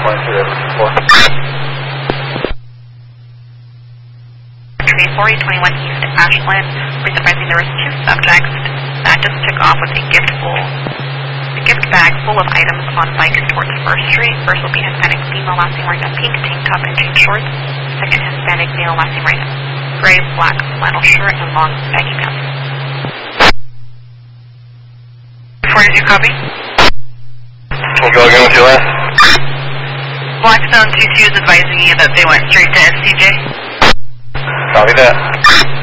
421 East Ashland, we're advising there was 2 subjects that just took off with a gift bag full of items on bikes towards First Street. First will be Hispanic female last name wearing a pink tank top and jean shorts. Second Hispanic male last name wearing a gray black flannel shirt and long baggy pants. 42 copy. Can you go again with your last? Blackstone 22 is advising you that they went straight to SCJ. Copy that.